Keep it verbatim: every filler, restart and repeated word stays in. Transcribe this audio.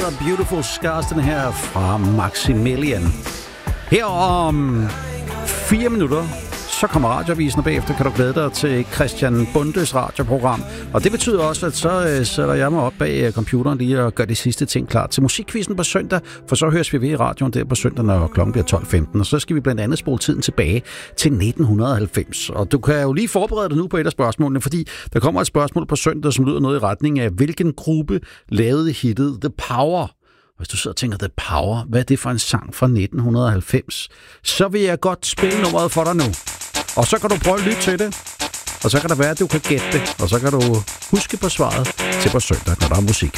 Beautiful Scars, den her fra Maximilian. Her om fire minutter, så kommer radioavisen, og bagefter kan du glæde dig til Christian Bundes radioprogram. Og det betyder også, at så øh, sætter jeg mig op bag øh, computeren lige og gør de sidste ting klar til musikquizzen på søndag, for så høres vi ved i radioen der på søndag, når klokken bliver tolv femten. Og så skal vi blandt andet spole tiden tilbage til nitten halvfems. Og du kan jo lige forberede dig nu på et af spørgsmålene, fordi der kommer et spørgsmål på søndag, som lyder noget i retning af, hvilken gruppe lavede hittet The Power? Hvis du sidder og tænker, The Power, hvad er det for en sang fra nitten halvfems? Så vil jeg godt spille nummeret for dig nu. Og så kan du prøve at lytte til det. Og så kan det være, at du kan gætte det. Og så kan du huske på svaret til på søndag, når der er musik.